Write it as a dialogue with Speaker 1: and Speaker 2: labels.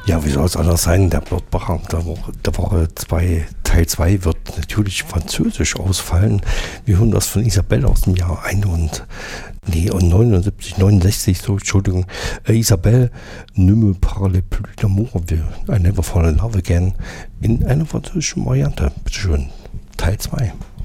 Speaker 1: Ja, wie soll es anders sein? Der Blottbacher, der Woche 2, Teil 2 wird natürlich französisch ausfallen. Wir hören das von Isabelle aus dem Jahr 69, so, Entschuldigung. Isabelle, ne me parle plus d'amour, I never fall in love again, in einer französischen Variante. Bitte schön, Teil 2.